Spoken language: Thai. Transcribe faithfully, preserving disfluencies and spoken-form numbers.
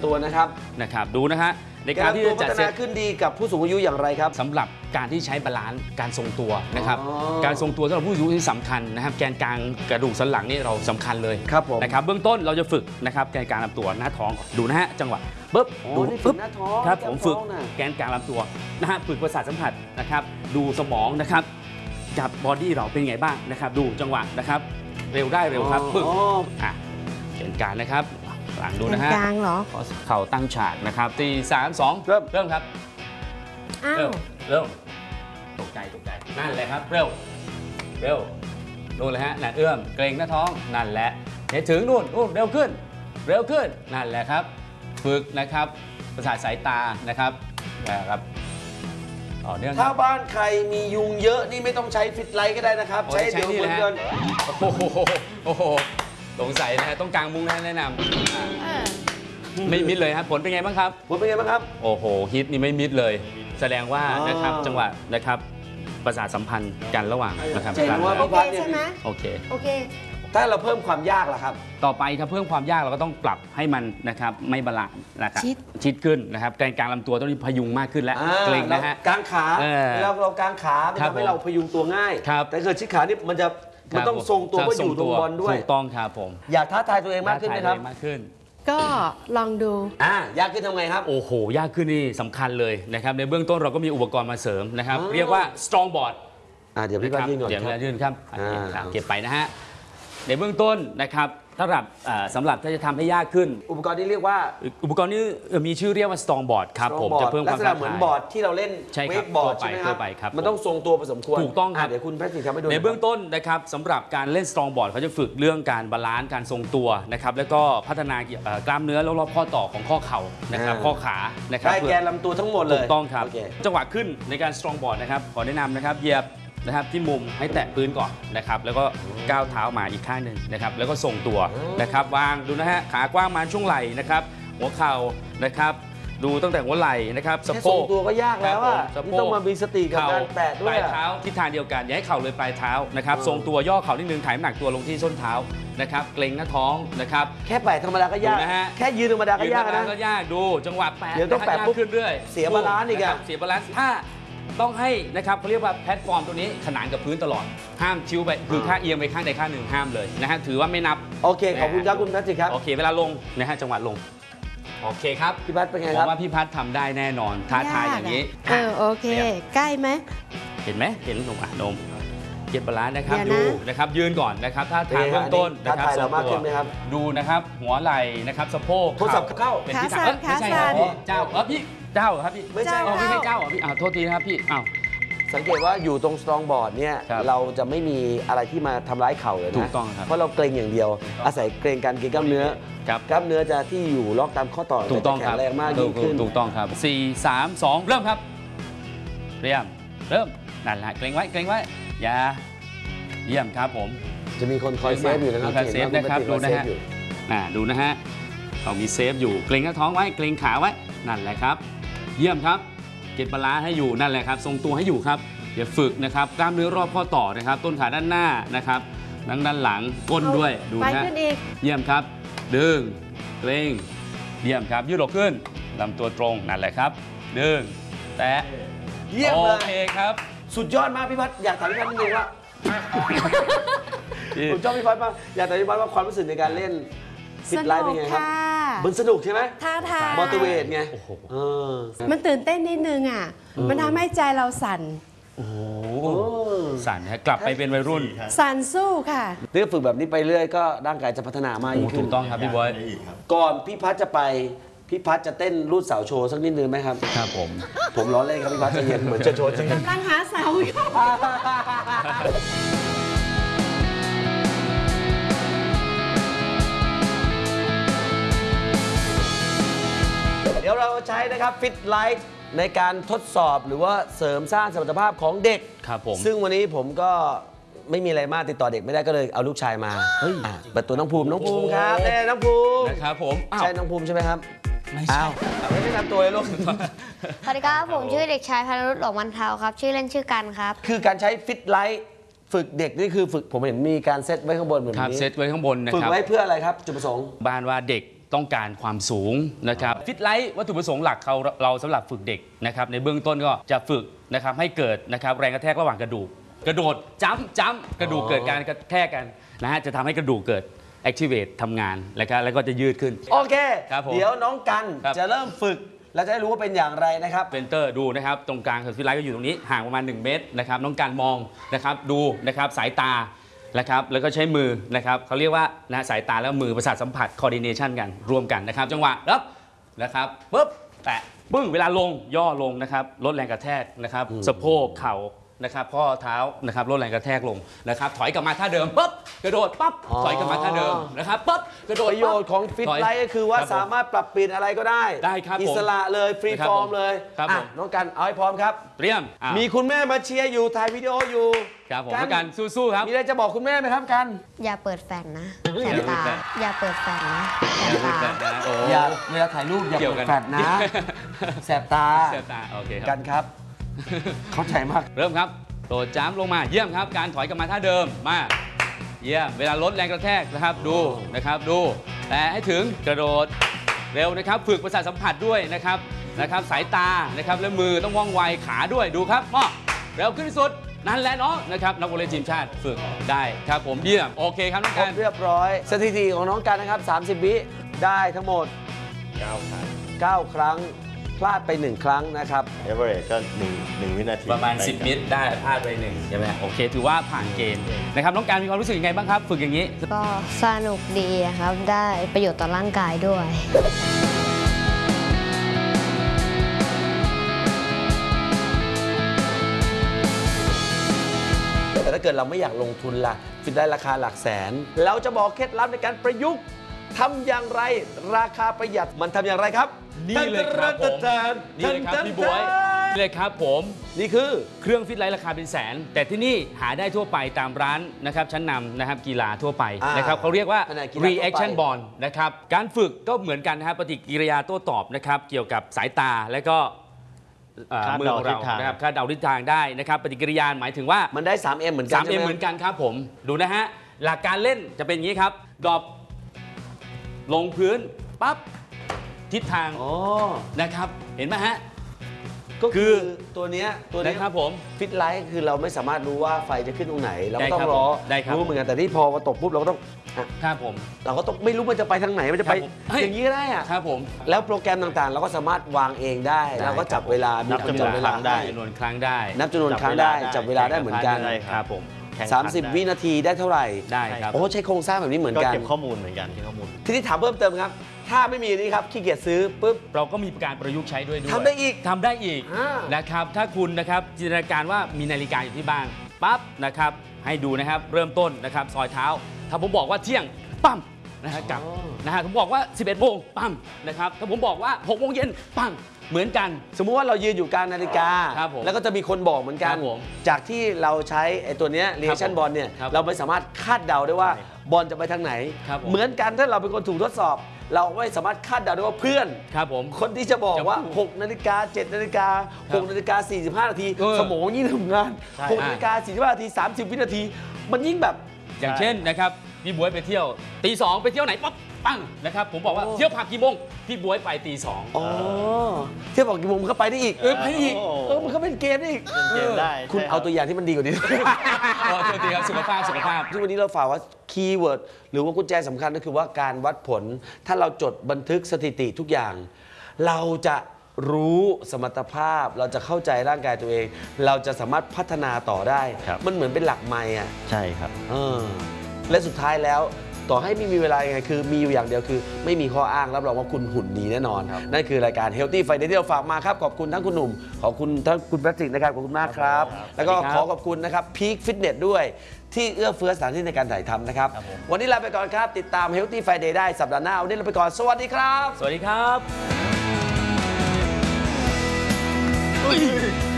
ำตัวนะครับนะครับดูนะฮะในกาการรที่ที่จะจะจัจัดดเซตเซตขึ้นดีกับผู้สูงอายุอย่างไรครับสำหรับการที่ใช้บาลานซ์การทรงตัวนะครับอ๋อการทรงตัวสำหรับผู้สูงอายุที่สำคัญนะครับแกนกลางกระดูกสันหลังนี่เราสำคัญเลยครับผมนะครับเบื้องต้นเราจะฝึกนะครับแกนกลางลำตัวหน้าท้องดูนะฮะจังหวะปึ๊บโอ้ดูนี่ฝึปึ๊กบหน้าท้องครับแก้ผม มฝึกท้องน่ะแกนกลางลำตัวนะฮะฝึกประสาทสัมผัสนะครับดูสมองนะครับจับบอดี้เราเป็นไงบ้างนะครับดูจังหวะนะครับเร็วได้เร็วครับปึ๊บอ๋ออ่ะแกนกลางนะครับหลังดูนะฮะกลางเหรอเข่าตั้งฉากนะครับสี่สามสองเริ่มเริ่มครับอ้าเริ่วมเริ่มตกใจตกใจนั่นแหละครับเร็วเร็วนู่นเลยฮะนั่นเอื้อมเกรงหน้าท้องนั่นแหละเห็นถึงนู่นนู่นเร็วขึ้น เร็วขึ้นนั่นแหละครับฝึกนะครับประสาทสายตานะครับนะครับต่อเนื่องคถ้ารับบ้านใครมียุงเยอะนี่ไม่ต้องใช้ฟิตไลท์ก็ได้นะครับโอ้ยใช้ใช้เดี๋ยวนี่เหมือนนะฮะกันโอ้โหโอ้โหสงสัยนะฮะต้องกลางมุ้งนะแนะนำอ่าเออไม่มิดเลยครับผลเป็นไงบ้างครับผลเป็นไงบ้างครับโอ้โหฮิตนี่ไม่มิดเลย แสดงว่าอ๋อนะครับจังหวะนะครับประสาทสัมพันธ์กันระหว่างนะครับเจ๋งว่าโอเคใช่ไหมโอเคโอเคถ้าเราเพิ่มความยากล่ะครับต่อไปถ้าเพิ่มความยากเราก็ต้องปรับให้มันนะครับไม่บาลานซ์นะครับชิดชิดขึ้นนะครับแกนกลางลำตัวต้องพยุงมากขึ้นแล้วอ่าเกรงนะฮะเรากางขาเออเวลาเรากางขามันครับทำให้เราพยุงตัวง่ายครับแต่เกิดชิดขานี่มันจะครัมันบต้องทรงตัวจะก็อยู่ตรงบอลด้วยถูกต้องครับผมอยากท้าทายตัวเองมากขึ้นไหมครับท้าทายตัวเองมากขึ้นก็ลองดูอ่ายากขึ้นทำไงครับโอ้โห ยากขึ้นนี่สำคัญเลยนะครับในเบื้องต้นเราก็มีอุปกรณ์มาเสริมนะครับอ๋อเรียกว่า strong board อ่าเดี๋ยวพี่นะบ้าคน รับยื่นก่อนเดี๋ยวครับยื่นครับอ่าครับเก็บไปนะฮะในเบื้องต้นนะครับสำหรับอ่าสำหรับถ้าจะทำให้ยากขึ้นอุปกรณ์ที่เรียกว่าอุปกรณ์นี้เอ่อมีชื่อเรียกว่า strong board ครับผม strong จะ board เพิ่มคลัวาก มษณะเหมือนบอร์ดที่เราเล่นใช่เวครับกบอร์ดทั่วไปใช่ไหมคทั่รัวบไปครับมันต้องทรงตัวพอสมควรถูกต้องครับะเดี๋ยวคุณแพทริกทำให้ดูในเบื้องต้นนะครับสำหรับการเล่น strong board เขาจะฝึกเรื่องการบาลานซ์การทรงตัวนะครับแล้วก็พัฒนาเกี่ยวเอ่อกล้ามเนื้อรอบๆข้อต่อของข้อเข่านะครับข้อขานะครับได้แกนลำตัวทั้งหมดเลยถูกต้องครับโอเคจังหวะขึ้นในการ strong board นะครับขอแนะนำนะครับเหยียบนะครับที่มุมให้แตะพื้นก่อนนะครับแล้วก็ก้าวเท้ามาอีกข้างหนึ่งนะครับแล้วก็ทรงตัวนะครับวางดูนะฮะขากว้างมาช่วงไหล่นะครับหัวเข่านะครับดูตั้งแต่หัวไหล่นะครับสะแค่โพทรงกตัวก็ยากแล้วอ่ะครับผมนี่ต้องมามีสติกับเข่าการแตะด้ปวยลายอะเท้าทิศทางเดียวกันอย่าให้เข่าเลยปลายเท้านะครับเออทรงตัวย่อเข่านิดนึงถ่ายน้ำหนักตัวลงที่ส้นเท้านะครับเกรงหน้าท้องนะครับแค่แปะธรรมดาก็ยากดูนะฮะแค่ยืนธรรมดาก็ยากยืนนะก็ยากดูจังหวะแปะเดี๋ยวต้องแปะยากปุ๊บขึ้นเรื่อยเสียบาลานซ์อีกอะะครับเสียบาลานซ์ถ้าต้องให้นะครับเขาเรียกว่าแพลตฟอร์มตัวนี้ขนานกับพื้นตลอดห้ามชิวไปคือค่าเอียงไปข้างใดข้างหนึ่งห้ามเลยนะฮะถือว่าไม่นับโอเคขอบคุณครับคุณแพทริกครับโอเคเวลาลงนะฮะจังหวะลงโอเคครับพี่พัทเป็นไงผครัมบว่าพี่พัฒทำได้แน่นอนท้าทายอย่างนี้เออโอเค ใกล้ไหมเห็นไหมเห็นนมอ่ะนมเก็บบาลานซ์นะครับเดี๋ดูยวนะนะครับยืนก่อนนะครับถ้าเป็นทางไงฮะเบื้องต้นอันนี้นะครับท้าทายเรามากขึ้นไหมครับดูนะครับหัวไหล่นะครับสะโพกโทรศัพท์เข้าเป็นที่ขาทางสั่นเอ้ยไม่ใช่ครับขาสั่นพี่เจ้าเออพี่เจ้าเหรอครับพี่ไม่ใช่อ๋อไม่ใช่เจ้าเหรอพี่อ้าวโทษทีนะครับพี่อ้าวสังเกตว่าอยู่ตรงสตรองบอร์ดเนี่ยครับเราจะไม่มีอะไรที่มาทำร้ายเข่าเลยนะถูกต้องครับเพราะเราเกรงอย่างเดียว อาศัยเกรงการเกรงกล้ามเนื้อครับกล้ามเนื้อจะที่อยู่ล็อกตามข้อต่อถูกต้องจะคแข็รับงแรงมากถูยิ่งขึ้นถูกต้องครับสี่สามสองเริ่มครับเรียมเริ่มนั่นแหละเกรงไว้เกรงไว้อย่าเยี่ยมครับผมจะมีคนคอยเซฟอยู่นะครับมีการเซฟนะครับห็ดูว่านะเซฟฮะอยู่อ่าดูนะฮะเรามีเซฟอยู่เกรงหน้าท้องไว้เกรงขาไว้นั่นแหละครับ เยี่ยมครับเก็บบาลานซ์ให้อยู่นั่นแหละครับทรงตัวให้อยู่ครับอย่าฝึกนะครับกล้ามเนื้อรอบข้อต่อนะครับ ต้นขาด้านหน้านะครับด้านด้านหลังก้นด้วยดูไปนะฮะขึ้นอีกเยี่ยมครับดึงเกรงเยี่ยมครับยืดอกขึ้นลำตัวตรงนั่นแหละครับดึงแตะเยี่ยมโอเลยเคครับสุดยอดมากพี่พัฒอยากถามพี่พัฒนิดนึงว่าผมชอบพี่พัฒมากอยากถามพี่พัฒว่าความรู้สึกในการเล่นฟิสตไลนุฟ์เป็นกไงครับค่ะมันสนุกใช่ไหมท้าทายมอเตอร์เวทไงโอ้โหเออมันตื่นเต้นนิดนึงอ่ะ มันทำให้ใจเราสั่นโอ้โหโอ้สั่นฮะกลับไปเป็นวัยรุ่นสั่นสู้ค่ะเรื่องฝึกแบบนี้ไปเรื่อยก็ร่างกายจะพัฒนามากยิ่งถูขึ้นกต้องครับพี่บอยก่อนพี่พัฒจะไปพี่พัฒจะเต้นรูดเสาโชว์สักนิดนึงไหมครับครับผมผมล้อเล่นครับพี่พัฒจะเย็นเหมือนจะโชว์จริงกำลังหาเสาอยู่เดี๋ยวเราใช้นะครับฟิตไลท์ในการทดสอบหรือว่าเสริมสร้างสมรรถภาพของเด็กครับผมซึ่งวันนี้ผมก็ไม่มีอะไรมากติดต่อเด็กไม่ได้ก็เลยเอาลูกชายมาเฮ้ยอ่ะเปิดตัวน้องภูมิน้องภูมิครับเน่น้องภูมินะครับผมอ้าวใช่น้องภูมิใช่ไหมครับไม่ใช่อ้าวไม่ได้ทำตัวเลยลูกสวัสดีครับ ผมชื่อเด็กชายพานุรุตหลงมันเทาครับ ชื่อเล่นชื่อกันครับคือการใช้ฟิตไลท์ฝึกเด็กนี่คือฝึกผมเห็นมีการเซตไว้ข้างบนแบบครับนี้เซตไว้ข้างบนนะฝึกครับไว้เพื่ออะไรครับจุดประสงค์บ้านว่าเด็กต้องการความสูงนะครับฟิตไลท์วัตถุประสงค์หลักเขาเราสำหรับฝึกเด็กนะครับในเบื้องต้นก็จะฝึกนะครับให้เกิดนะครับแรงกระแทกระหว่างกระดูกกระโดดจ้ำจ้ำกระดูกเกิดการกระแทกกันนะฮะจะทำให้กระดูกเกิด activate ทำงานแล้วก็แล้วก็จะยืดขึ้นโอเคครับผมเดี๋ยวน้องกันครับจะเริ่มฝึกเราจะได้รู้ว่าเป็นอย่างไรนะครับเซนเตอร์ดูนะครับตรงกลางของฟิตไลท์ก็อยู่ตรงนี้ห่างประมาณหนึ่งเมตรนะครับน้องการมองนะครับดูนะครับสายตานะครับแล้วก็ใช้มือนะครับเขาเรียกว่านะสายตาแล้วมือประสาทสัมผัส coordination กันรวมกันนะครับจังหวะรับนะครับปุ๊บแตะปึ้งเวลาลงย่อลงนะครับลดแรงกระแทกนะครับสะโพกเข่านะครับข้อเท้านะครับลดแรงกระแทกลงนะครับถอยกลับมาท่าเดิมปุ๊บกระโดดปั๊บอ๋อถอยกลับมาท่าเดิมนะครับปุ๊บกระโดดประโยชน์ของฟิตไลท์ก็คือว่ารับผมสามารถปรับเปลี่ยนอะไรก็ได้ได้ครับผมอิสระเลยฟรีครับฟอผมร์มเลยครับอ่ะผมน้องกันเอาให้พร้อมครับเตรียมอ่ะมีคุณแม่มาเชียร์อยู่ถ่ายวิดีโออยู่ครับผมแล้วกันสู้ๆครับมีอะไรจะบอกคุณแม่ไหมครับกันอย่าเปิดแฟลชนะแสบตา อย่าเปิดแฟลชนะแสบตาโอ้อย่าเวลาถ่ายรูปอย่าเกี่ยวเปิกัดนแฟลชนะ แสบตาแสบตาโอเคคกัรับนครับ เข้าใจมากเริ่มครับโดดจ้ำลงมาเยี่ยมครับ การถอยกลับมาท่าเดิมมาเยี่ยมเวลาลดแรงกระแทกนะครับดูนะครับดูแต่ให้ถึงกระโดดเร็วนะครับฝึกประสาทสัมผัสด้วยนะครับนะครับสายตานะครับและมือต้องว่องไวขาด้วยดูครับมอเร็วขึ้นที่สุดนั่นแหละเนาะนะครับนักวอลเลย์ทีมชาติฝึกได้ครับผมเยี่ยมโอเคครับน้องครกับ นเรียบร้อย สถิติของน้องกันนะครับสามสิบวิได้ทั้งหมดเก้าครั้งเก้า ครั้ง พลาดไปหนึ่งครั้งนะครับเอเวอเรสก็หนึ่งหนึ่งวินาทีประมาณ สิบ มิตรได้พลาดไปหนึ่งใช่ไหมโอเคถือว่าผ่านเกณฑ์นะครับน้องการมีความรู้สึกยังไงบ้างครับ ฝึกอย่างนี้ก็สนุกดีครับ ได้ประโยชน์ต่อร่างกายด้วยแต่ถ้าเกิดเราไม่อยากลงทุนล่ะฟิตได้ราคาหลักแสน เราจะบอกเคล็ดลับในการประยุกต์ทำอย่างไรราคาประหยัดมันทำอย่างไรครับนี่เลยครับผมนี่เลยครับพี่บวยนี่เลยครับผมนี่คือเครื่องฟิตไลท์ราคาเป็นแสน แต่ที่นี่หาได้ทั่วไปตามร้านนะครับชั้นนำนะครับกีฬาทั่วไปอ่านนะครับเขาเรียกว่าแผนกกีฬาทั่วไป reaction ball นะครับการฝึกก็เหมือนกันนะครับปฏิกิริยาโต้ตอบนะครับเกี่ยวกับสายตาและก็เอ่อคาดมือเดาของทิเราศทางนะครับคาดเดาทิศทางได้นะครับปฏิกิริยาหมายถึงว่ามันได้ สาม เอ็ม เหมือนกันสามใช่เอ็มไหมเหมือนกันครับผมดูนะฮะหลักการเล่นจะเป็นอย่างนี้ครับดรอปลงพื้นปั๊บทิศทางอ๋อนะครับเห็นไหมฮะก็คืคือ อตัวเนี้ยตัวเนี้ยนะครับผมฟิตไลท์คือเราไม่สามารถรู้ว่าไฟจะขึ้นตรงไหน เราก็ต้องได้ครับรอได้ครับรู้เหมือนกันแต่ที่พอมาตกปุ๊บเราก็ต้องอ่ะครับผมเราก็ต้องไม่รู้มันจะไปทางไหนมันจะไปครับผมเฮ้ยอย่างนี้ก็ได้อะครับผมแล้วโปรแกรมต่างๆ เราก็สามารถวางเองได้ได้เราก็จับเวลา มีนับกำหนดเวลาจำนวนครั้งได้ให้จำนวนครั้งได้นับจำนวนครั้งได้ จับเวลาได้เหมือนกันได้ครับผมแข่งขันสามสิบได้วินาทีได้เท่าไหร่ได้ครับโอ้ใช้โครงสร้างแบบนี้เหมือนก็กันเก็บข้อมูลเหมือนกันเก็บข้อมูลทีนี้ถามเพิ่มเติมครับ ถ้าไม่มีนี่ครับขี้เกียจซื้อปุ๊บเราก็มีการประยุกต์ใช้ด้วยด้วยทำได้อีกทำได้อีกอ่านนะครับถ้าคุณนะครับจินตนาการว่ามีนาฬิกาอยู่ที่บ้านปั๊บนะครับให้ดูนะครับเริ่มต้นนะครับซอยเท้า ถ้าผมบอกว่าเที่ยงปั้มนะฮะกลับนะฮะผมบอกว่า สิบเอ็ดโมงปั้มนะครับถ้าผมบอกว่าหกโมงเย็นปั้มเหมือนกันสมมุติว่าเรายืนอยู่กลางนาฬิกาครับผมแล้วก็จะมีคนบอกเหมือนกันครับผมจากที่เราใช้ไอ้ตัวเนี้ย reaction ผม ball เนี่ยครับเราไม่สามารถคาดเดาได้ว่าใช่ครับบอลจะไปทางไหนครับผมเหมือนกันถ้าเราเป็นคนถูกทดสอบ เราไม่สามารถคาดเดาได้ว่าเพื่อนครับผมคนที่จะบอกว่าจะพูดหกนาฬิกาเจ็ดนาฬิกาครับหกนาฬิกาสี่สิบห้านาทีเออสมองยิ่งทำงานใช่หกนาฬิกาสี่สิบห้านาทีสามสิบวินาที มันยิ่งแบบอย่างเช่นนะครับพี่บวยไปเที่ยวตีสองไปเที่ยวไหนปั๊บปั้งนะครับผมบอกว่าโอ้เที่ยวผับกี่โมงพี่บวยไปตีสองอ๋อเที่ยวบอกกี่โมงมันก็ไปได้อีกเออไปอีกเออมันก็เป็นเกมได้อีกเป็นเกมได้คุณใช่รับเอาตัวอย่างที่มันดีกว่านี้อ๋อโทษทีครับสุขภาพสุขภาพที่วันนี้เราฝากว่าคีย์เวิร์ดหรือว่ากุญแจสำคัญก็คือว่าการวัดผล ถ้าเราจดบันทึกสถิติทุกอย่าง เราจะรู้สมรรถภาพ เราจะเข้าใจร่างกายตัวเอง เราจะสามารถพัฒนาต่อได้ครับมันเหมือนเป็นหลักไมล์อ่ะใช่ครับเออและสุดท้ายแล้วต่อให้ไม่มีเวลายังไงคือมีอยู่อย่างเดียวคือ ไม่มีข้ออ้างรับรองว่าคุณหุ่นดีแน่นอนครับนั่นคือรายการ Healthy Friday ที่เราฝากมาครับ ขอบคุณทั้งคุณหนุ่ม ขอบคุณทั้งคุณแพทริกนะครับ ขอบคุณมากครับครับแล้วก็สวัสดีคขรับอขอบคุณนะครับ Peak Fitness ด้วย ที่เอื้อเฟื้อสถานที่ในการถ่ายทำนะครับครับผมวันนี้ลาไปก่อนครับ ติดตาม Healthy Friday ได้สัปดาห์หน้า วันนี้ลาไปก่อน สวัสดีครับสวัสดีครับ